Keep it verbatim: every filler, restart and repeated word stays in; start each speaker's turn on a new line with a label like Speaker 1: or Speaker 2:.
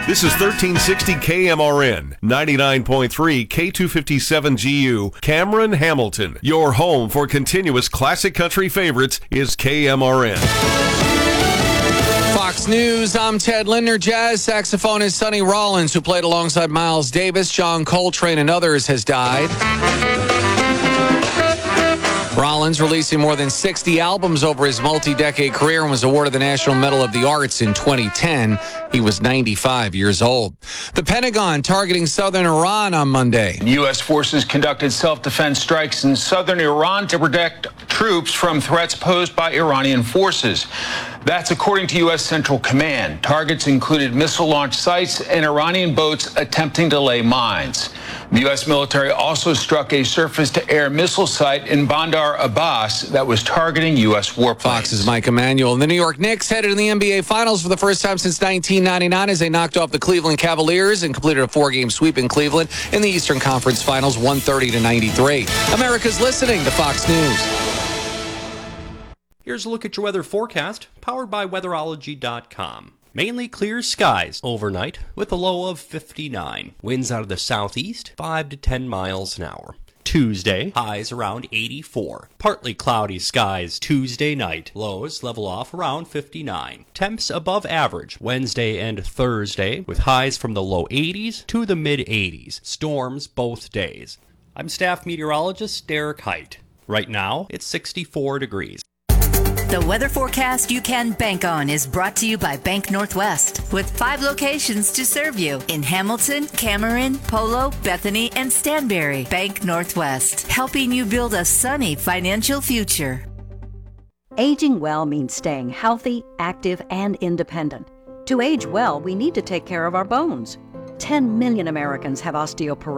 Speaker 1: This is thirteen sixty K M R N, ninety-nine point three K two fifty-seven G U, Cameron, Hamilton. Your home for continuous classic country favorites is K M R N.
Speaker 2: Fox News, I'm Ted Lindner. Jazz saxophonist Sonny Rollins, who played alongside Miles Davis, John Coltrane, and others, has died. Rollins, releasing more than sixty albums over his multi-decade career, and was awarded the National Medal of the Arts in twenty ten. He was ninety-five years old. The Pentagon targeting southern Iran on Monday.
Speaker 3: U S forces conducted self-defense strikes in southern Iran to protect troops from threats posed by Iranian forces. That's according to U S Central Command. Targets included missile launch sites and Iranian boats attempting to lay mines. The U S military also struck a surface-to-air missile site in Bandar Abbas that was targeting U S warplanes.
Speaker 2: Fox's Mike Emanuel. And the New York Knicks headed to the N B A Finals for the first time since nineteen ninety-nine as they knocked off the Cleveland Cavaliers and completed a four-game sweep in Cleveland in the Eastern Conference Finals, one thirty to ninety-three. America's listening to Fox News.
Speaker 4: Here's a look at your weather forecast, powered by weatherology dot com. Mainly clear skies overnight with a low of fifty-nine. Winds out of the southeast, five to ten miles an hour. Tuesday, highs around eighty-four. Partly cloudy skies Tuesday night. Lows level off around fifty-nine. Temps above average Wednesday and Thursday with highs from the low eighties to the mid eighties. Storms both days. I'm staff meteorologist Derek Height. Right now, it's sixty-four degrees.
Speaker 5: The weather forecast you can bank on is brought to you by Bank Northwest, with five locations to serve you in Hamilton, Cameron, Polo, Bethany, and Stanberry. Bank Northwest, helping you build a sunny financial future.
Speaker 6: Aging well means staying healthy, active, and independent. To age well, we need to take care of our bones. ten million Americans have osteoporosis.